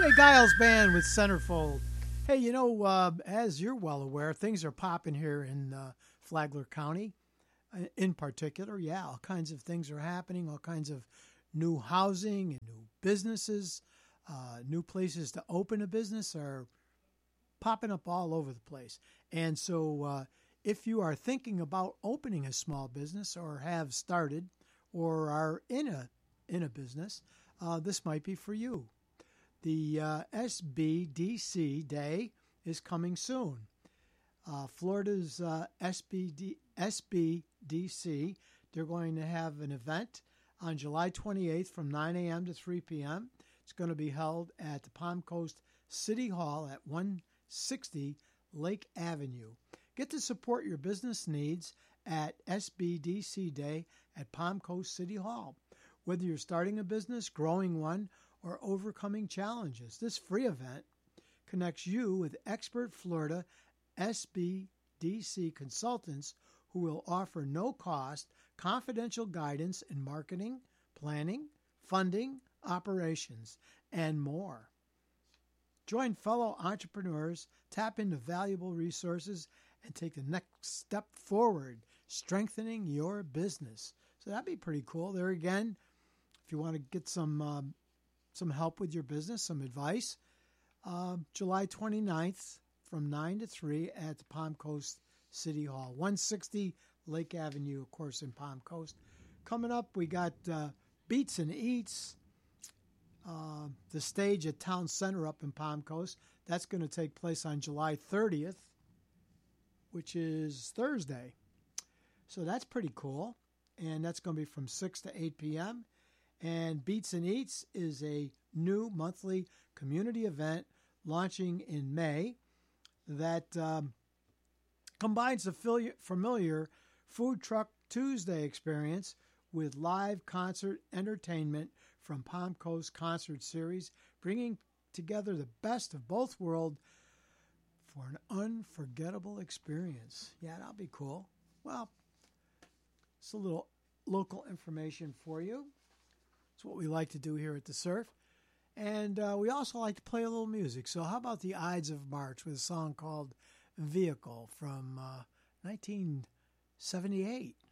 Giles Band with Centerfold. Hey, as you're well aware, things are popping here in Flagler County in particular. Yeah, all kinds of things are happening, all kinds of new housing and new businesses, new places to open a business are popping up all over the place. And so if you are thinking about opening a small business or have started or are in a business, this might be for you. The SBDC Day is coming soon. Florida's SBDC, they're going to have an event on July 28th from 9 a.m. to 3 p.m. It's going to be held at the Palm Coast City Hall at 160 Lake Avenue. Get to support your business needs at SBDC Day at Palm Coast City Hall. Whether you're starting a business, growing one, or overcoming challenges, this free event connects you with expert Florida SBDC consultants who will offer no-cost, confidential guidance in marketing, planning, funding, operations, and more. Join fellow entrepreneurs, tap into valuable resources, and take the next step forward, strengthening your business. So that'd be pretty cool. There again, if you want to get some help with your business, some advice, July 29th from 9 to 3 at the Palm Coast City Hall, 160 Lake Avenue, of course, in Palm Coast. Coming up, we got Beats and Eats, the stage at Town Center up in Palm Coast. That's going to take place on July 30th, which is Thursday. So that's pretty cool. And that's going to be from 6 to 8 p.m. And Beats and Eats is a new monthly community event launching in May that combines the familiar Food Truck Tuesday experience with live concert entertainment from Palm Coast Concert Series, bringing together the best of both worlds for an unforgettable experience. Yeah, that'll be cool. Well, it's a little local information for you. It's what we like to do here at the Surf. And we also like to play a little music. So how about the Ides of March with a song called Vehicle from 1978?